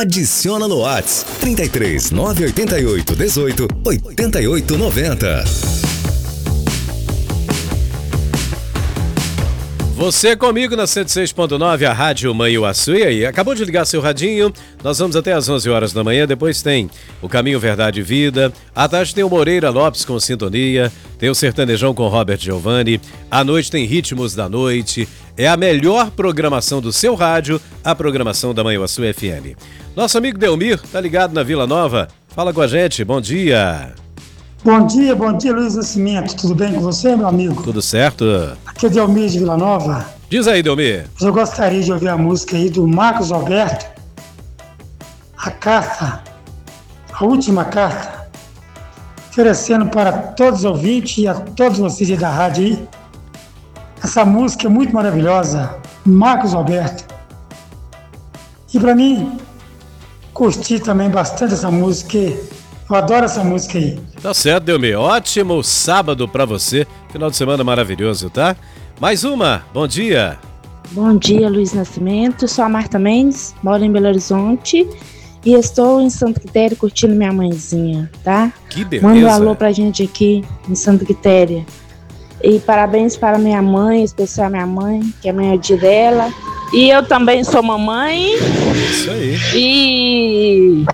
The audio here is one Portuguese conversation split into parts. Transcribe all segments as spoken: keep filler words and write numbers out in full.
Adiciona no WhatsApp trinta e três, nove oito oito, dezoito, oitenta e oito noventa. Você comigo na cento e seis ponto nove, a Rádio Manhuaçu. E aí, acabou de ligar seu radinho? Nós vamos até às onze horas da manhã, depois tem o Caminho, Verdade e Vida. À tarde tem o Moreira Lopes com Sintonia, tem o Sertanejão com Robert Giovanni. À noite tem Ritmos da Noite. É a melhor programação do seu rádio, a programação da Manhuaçu F M. Nosso amigo Delmir tá ligado na Vila Nova. Fala com a gente, bom dia. Bom dia, bom dia, Luiz Nascimento. Tudo bem com você, meu amigo? Tudo certo? Aqui é Delmir de Vila Nova. Diz aí, Delmir. Eu gostaria de ouvir a música aí do Marcos Alberto, a carta, a última carta, oferecendo para todos os ouvintes e a todos vocês aí da rádio aí. Essa música é muito maravilhosa, Marcos Alberto. E para mim, curti também bastante essa música. Eu adoro essa música aí. Tá certo, Delmir. Ótimo sábado pra você. Final de semana maravilhoso, tá? Mais uma. Bom dia. Bom dia, Luiz Nascimento. Sou a Marta Mendes, moro em Belo Horizonte e estou em Santa Quitéria curtindo minha mãezinha, tá? Que beleza. Manda um alô pra gente aqui em Santa Quitéria. E parabéns para minha mãe, em especial minha mãe, que amanhã é o dia dela. E eu também sou mamãe. Isso aí. E...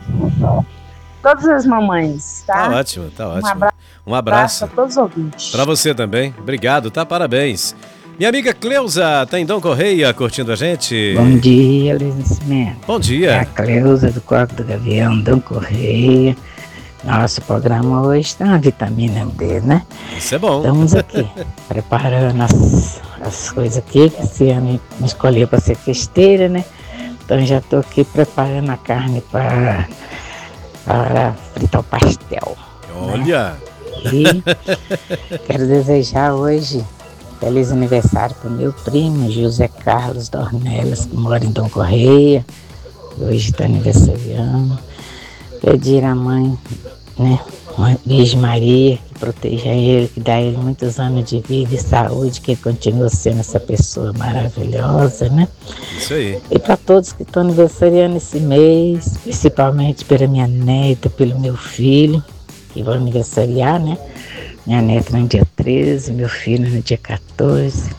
todas as mamães, tá? Tá ótimo, tá ótimo. Um abraço, um abraço a todos os ouvintes. Pra você também. Obrigado, tá? Parabéns. Minha amiga Cleusa, tá em Dom Correia curtindo a gente. Bom dia, Luiz Nascimento. Bom dia. É a Cleusa do Corpo do Gavião, Dom Correia. Nosso programa hoje tá uma vitamina D, né? Isso é bom. Estamos aqui, preparando as, as coisas aqui, que esse ano me escolheu para ser festeira, né? Então já tô aqui preparando a carne para... para fritar o pastel. Olha! Né? E quero desejar hoje feliz aniversário para o meu primo José Carlos Dornelas, que mora em Dom Correia. Hoje está aniversariando. Pedir à mãe, né, Virgem Maria, que proteja ele, que dá a ele muitos anos de vida e saúde, que ele continue sendo essa pessoa maravilhosa, né? Isso aí. E para todos que estão aniversariando esse mês, principalmente pela minha neta, pelo meu filho, que vão aniversariar, né? Minha neta no dia treze, meu filho no dia quatorze.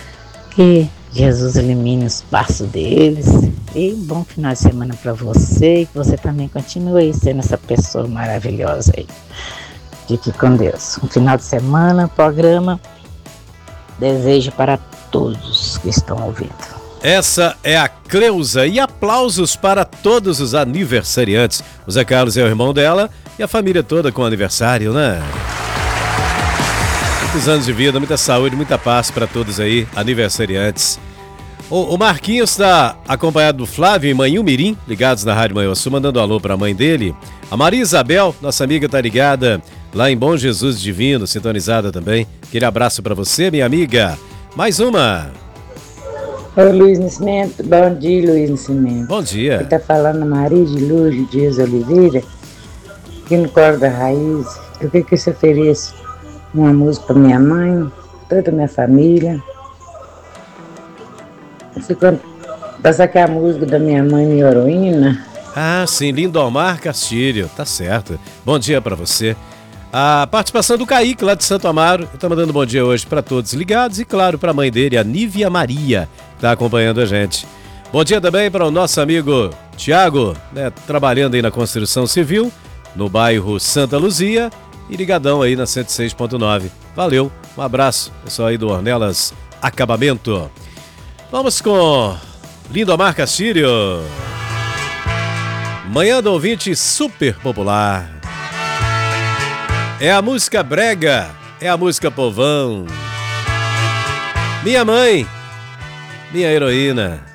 Que Jesus elimine os passos deles. E um bom final de semana para você, e que você também continue sendo essa pessoa maravilhosa aí. Fique com Deus. Um final de semana, programa, desejo para todos que estão ouvindo. Essa é a Cleusa e aplausos para todos os aniversariantes. O Zé Carlos é o irmão dela e a família toda com aniversário, né? Muitos anos de vida, muita saúde, muita paz para todos aí, aniversariantes. O, o Marquinhos está acompanhado do Flávio e Manhã Mirim, ligados na Rádio Manhuaçu, mandando um alô para a mãe dele. A Maria Isabel, nossa amiga, tá ligada lá em Bom Jesus Divino, sintonizada também. Aquele abraço para você, minha amiga. Mais uma. Oi, Luiz Nascimento. Bom dia, Luiz Nascimento. Bom dia. Aqui tá falando Maria de Luz Dias Oliveira, aqui no Coro da Raiz. Eu queria que você ofereça uma música para minha mãe, toda a minha família. Você passar aqui a música da minha mãe, minha heroína. Ah, sim, Lindomar Castilho, tá certo. Bom dia para você. A participação do Kaique, lá de Santo Amaro, está mandando bom dia hoje para todos ligados e, claro, para a mãe dele, a Nívia Maria, que está acompanhando a gente. Bom dia também para o nosso amigo Tiago, né, trabalhando aí na construção civil, no bairro Santa Luzia, e ligadão aí na cento e seis ponto nove. Valeu, um abraço, pessoal aí do Ornelas Acabamento. Vamos com Lindomar Castilho. Manhã do ouvinte super popular. É a música brega, é a música povão. Minha mãe, minha heroína.